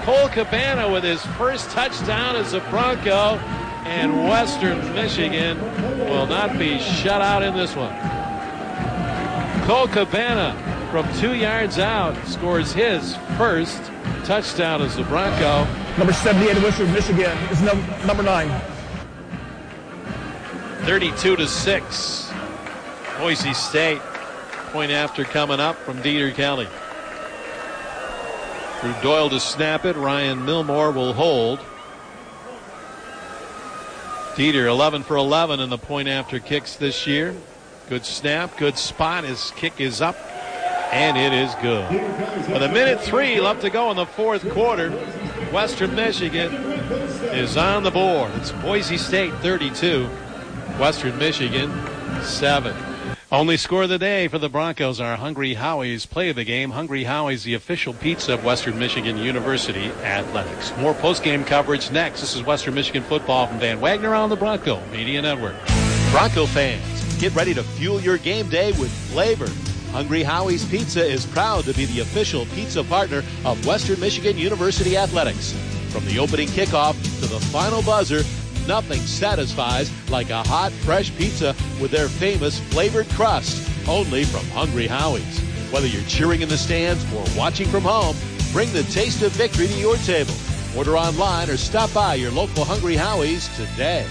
Cole Cabana with his first touchdown as a Bronco, and Western Michigan will not be shut out in this one. Cole Cabana from 2 yards out scores his first touchdown as a Bronco. Number 78 of Western Michigan is number 9. 32-6. Boise State. Point after coming up from Dieter Kelly. Drew Doyle to snap it. Ryan Milmore will hold. Dieter 11 for 11 in the point after kicks this year. Good snap, good spot. His kick is up, and it is good. With 1:03 left to go in the fourth quarter, Western Michigan is on the board. It's Boise State 32, Western Michigan 7. Only score of the day for the Broncos are Hungry Howie's Play of the Game. Hungry Howie's, the official pizza of Western Michigan University Athletics. More post-game coverage next. This is Western Michigan football from Van Wagner on the Bronco Media Network. Bronco fans, get ready to fuel your game day with flavor. Hungry Howie's Pizza is proud to be the official pizza partner of Western Michigan University Athletics. From the opening kickoff to the final buzzer, nothing satisfies like a hot, fresh pizza with their famous flavored crust, only from Hungry Howie's. Whether you're cheering in the stands or watching from home, bring the taste of victory to your table. Order online or stop by your local Hungry Howie's today.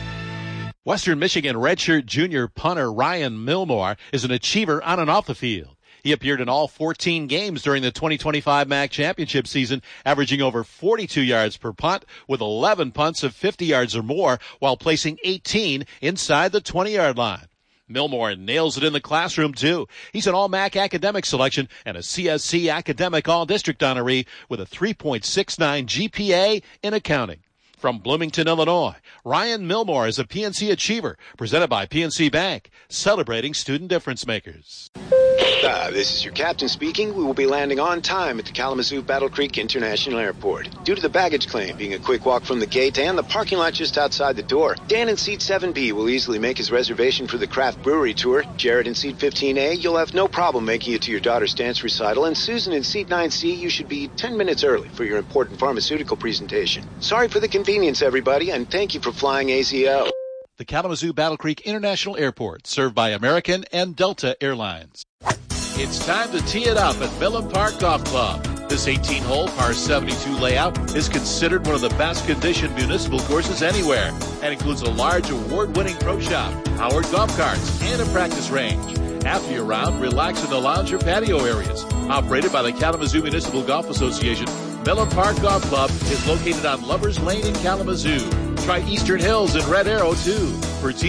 Western Michigan redshirt junior punter Ryan Milmore is an achiever on and off the field. He appeared in all 14 games during the 2025 MAC championship season, averaging over 42 yards per punt with 11 punts of 50 yards or more while placing 18 inside the 20-yard line. Milmore nails it in the classroom, too. He's an All-MAC academic selection and a CSC academic all-district honoree with a 3.69 GPA in accounting. From Bloomington, Illinois, Ryan Milmore is a PNC Achiever, presented by PNC Bank, celebrating student difference makers. This is your captain speaking. We will be landing on time at the Kalamazoo Battle Creek International Airport. Due to the baggage claim being a quick walk from the gate and the parking lot just outside the door, Dan in seat 7B will easily make his reservation for the craft brewery tour. Jared in seat 15A, you'll have no problem making it to your daughter's dance recital. And Susan in seat 9C, you should be 10 minutes early for your important pharmaceutical presentation. Sorry for the convenience, everybody, and thank you for flying AZL. The Kalamazoo Battle Creek International Airport, served by American and Delta Airlines. It's time to tee it up at Millen Park Golf Club. This 18-hole par 72 layout is considered one of the best conditioned municipal courses anywhere and includes a large award-winning pro shop, powered golf carts, and a practice range. After your round, relax in the lounge or patio areas. Operated by the Kalamazoo Municipal Golf Association, Millen Park Golf Club is located on Lovers Lane in Kalamazoo. Try Eastern Hills and Red Arrow, too. For